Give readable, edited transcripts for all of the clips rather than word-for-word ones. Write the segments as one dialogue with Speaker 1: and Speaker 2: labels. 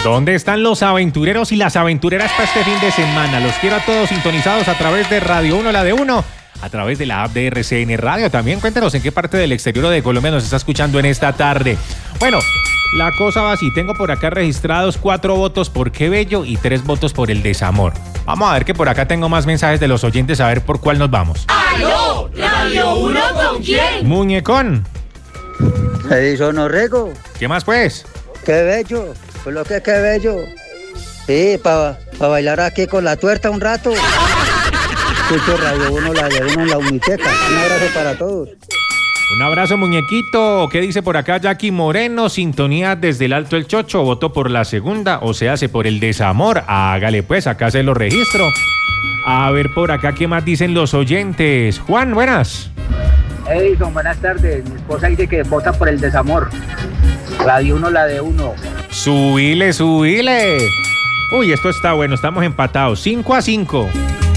Speaker 1: ¿Dónde están los aventureros y las aventureras para este fin de semana? Los quiero a todos sintonizados a través de Radio 1, la de 1, a través de la app de RCN Radio. También cuéntenos en qué parte del exterior o de Colombia nos está escuchando en esta tarde. Bueno, la cosa va así. Tengo por acá registrados 4 votos por Qué Bello y 3 votos por El Desamor. Vamos a ver que por acá tengo más mensajes de los oyentes, a ver por cuál nos vamos.
Speaker 2: ¡Aló! ¿Radio 1 con quién?
Speaker 1: Muñecón.
Speaker 3: Edison Orrego.
Speaker 1: ¿Qué más pues?
Speaker 3: Qué bello. Coloque Qué Bello. Sí, para bailar aquí con la tuerta un rato. Escucho Radio 1, la de 1 en la Uniteca. Un abrazo para todos.
Speaker 1: Un abrazo, muñequito. ¿Qué dice por acá Jackie Moreno? Sintonía desde el Alto El Chocho. Voto por la segunda, o sea, hace por El Desamor. Hágale pues, acá se lo registro. A ver por acá, ¿qué más dicen los oyentes? Juan, buenas.
Speaker 4: Edison, buenas tardes. Mi esposa dice que vota por El Desamor. Radio 1, la de 1.
Speaker 1: Subile, subile. Uy, esto está bueno, estamos empatados. 5-5.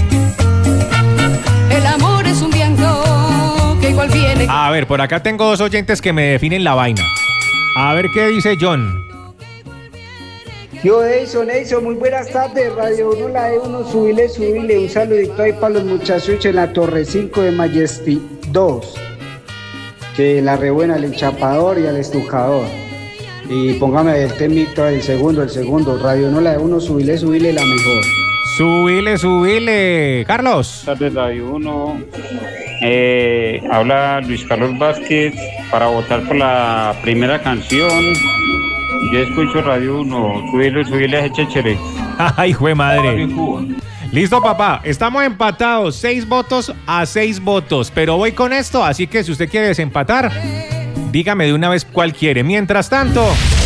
Speaker 5: El amor es un viento que igual viene.
Speaker 1: A ver, por acá tengo 2 oyentes que me definen la vaina. A ver qué dice John.
Speaker 6: Yo, Edison, muy buenas tardes. Radio 1, la de 1, subile. Un saludito ahí para los muchachos en la Torre 5 de Majesty 2. Que la rebuena al enchapador y al estucador. Y póngame el temito, el segundo. Radio 1, la de 1, subile, la mejor.
Speaker 1: Subile. Carlos.
Speaker 7: Buenas tardes, Radio 1. Habla Luis Carlos Vázquez para votar por la primera canción. Yo escucho Radio 1. Subile a ese chéchere.
Speaker 1: Ay, jue madre. Listo, papá. Estamos empatados. 6 votos a 6 votos. Pero voy con esto, así que si usted quiere desempatar, dígame de una vez cuál quiere. Mientras tanto,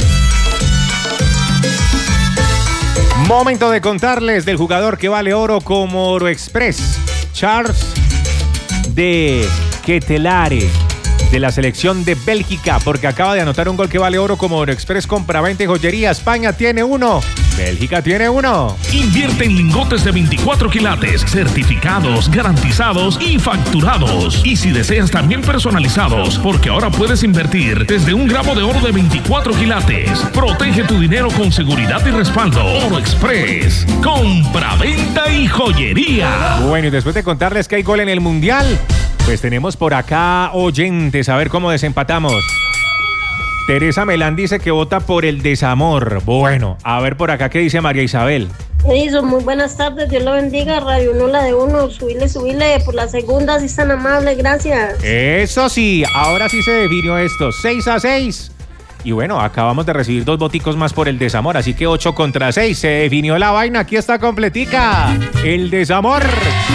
Speaker 1: momento de contarles del jugador que vale oro como Oro Express, Charles de Ketelare, de la selección de Bélgica, porque acaba de anotar un gol que vale oro como Oro Express. Compra-venta y joyería. España tiene 1, Bélgica tiene 1.
Speaker 8: Invierte en lingotes de 24 quilates, certificados, garantizados y facturados. Y si deseas también personalizados, porque ahora puedes invertir desde 1 gramo de oro de 24 quilates. Protege tu dinero con seguridad y respaldo. Oro Express. Compra-venta y joyería.
Speaker 1: Bueno, y después de contarles que hay gol en el Mundial, pues tenemos por acá oyentes, a ver cómo desempatamos. Teresa Melán dice que vota por El Desamor. Bueno, a ver por acá qué dice María Isabel.
Speaker 9: Edison, muy buenas tardes, Dios lo bendiga. Radio 1, la de 1, subile por la segunda, si es tan amable, gracias.
Speaker 1: Eso sí, ahora sí se definió esto, 6-6. Y bueno, acabamos de recibir 2 voticos más por El Desamor, así que 8 contra 6, se definió la vaina, aquí está completica. El Desamor.